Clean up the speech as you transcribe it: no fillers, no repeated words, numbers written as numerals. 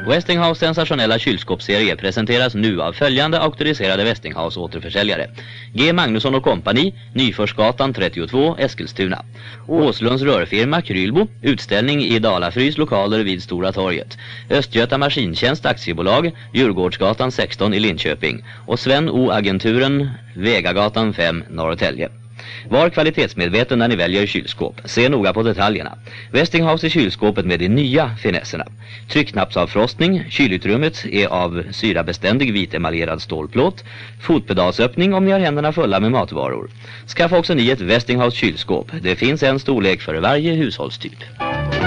Westinghouse sensationella kylskåpsserie presenteras nu av följande auktoriserade Westinghouse återförsäljare: G. Magnusson och kompani, Nyforsgatan 32, Eskilstuna. Åslunds rörfirma Krylbo, utställning i Dalafrys lokaler vid Stora torget. Östgöta Maskintjänst aktiebolag, Djurgårdsgatan 16 i Linköping. Och Sven O. Agenturen, Vegagatan 5, Norrtälje. Var kvalitetsmedveten när ni väljer kylskåp. Se noga på detaljerna. Westinghouse är kylskåpet med de nya finesserna. Tryckknappsavfrostning. Kylutrymmet är av syrabeständig vitemaljerad stålplåt. Fotpedalsöppning om ni har händerna fulla med matvaror. Skaffa också ni ett Westinghouse kylskåp. Det finns en storlek för varje hushållstyp.